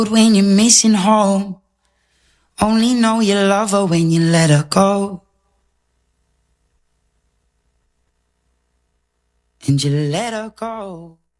When you're missing home, only know you love her when you let her go. And you let her go.